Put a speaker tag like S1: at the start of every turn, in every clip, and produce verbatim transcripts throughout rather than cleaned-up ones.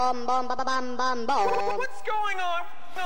S1: Bum, bum, ba, ba, bum, bum, bum.
S2: What's going on?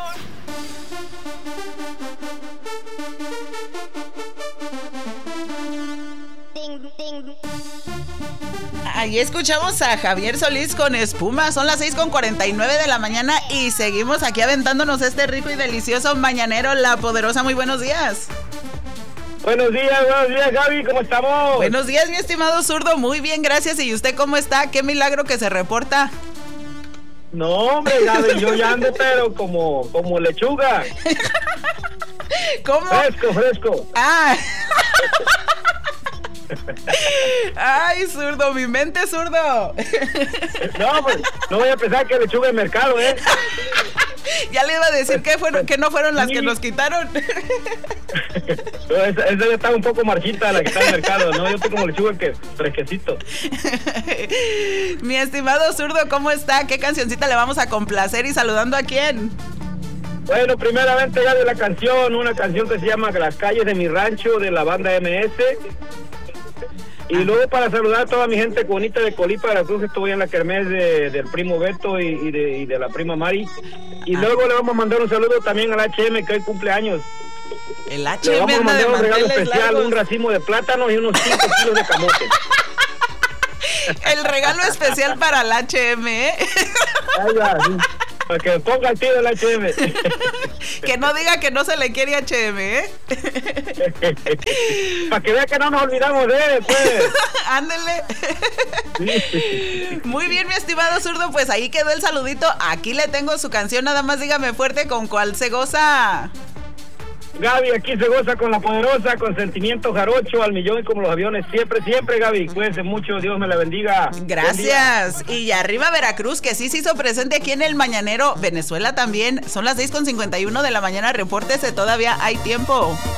S1: Ding, ding.
S3: Ahí escuchamos a Javier Solís con Espuma. Son las seis con cuarenta y nueve de la mañana y seguimos aquí aventándonos este rico y delicioso mañanero. La Poderosa, muy buenos días.
S4: Buenos días, buenos días, Gaby, ¿cómo estamos?
S3: Buenos días, mi estimado zurdo, muy bien, gracias. ¿Y usted cómo está? Qué milagro que se reporta.
S4: No, hombre, Gaby, yo ya ando, pero como, como lechuga.
S3: ¿Cómo?
S4: Fresco, fresco.
S3: Ah. Ay, zurdo, mi mente, zurdo.
S4: No, pues, no voy a pensar que lechuga de mercado, ¿eh?
S3: Ya le iba a decir que, fueron, que no fueron las que nos quitaron.
S4: No, esa, esa ya está un poco marchita, la que está en el mercado, ¿no? Yo estoy como lechuga que fresquecito.
S3: Mi estimado zurdo, ¿cómo está? ¿Qué cancioncita le vamos a complacer y saludando a quién?
S4: Bueno, primeramente ya de la canción, una canción que se llama Las calles de mi rancho, de la banda M S. Y luego para saludar a toda mi gente bonita de Colipa, Veracruz, que estuve en la kermés de, del primo Beto y, y, de, y de la prima Mari. Y luego le vamos a mandar un saludo también al H M, que hoy cumple años.
S3: El H
S4: Le
S3: M
S4: vamos a mandar un regalo
S3: manteles
S4: especial,
S3: largos.
S4: un racimo de plátanos y unos cinco kilos de camote.
S3: El regalo especial para el H M, ¿eh?
S4: Ahí va, sí. Para que ponga el tiro el H M.
S3: Que no diga que no se le quiere H M, ¿eh?
S4: Para que vea que no nos olvidamos de él, pues.
S3: Ándele.
S4: Sí.
S3: Muy bien, mi estimado zurdo, pues ahí quedó el saludito. Aquí le tengo su canción, nada más dígame fuerte con cuál se goza.
S4: Gaby, aquí se goza con La Poderosa, con sentimiento jarocho, al millón y como los aviones. Siempre, siempre, Gaby. Cuídense mucho, Dios me la bendiga.
S3: Gracias. Y arriba Veracruz, que sí se hizo presente aquí en el Mañanero. Venezuela también. Son las seis con cincuenta y uno de la mañana. Repórtese, todavía hay tiempo.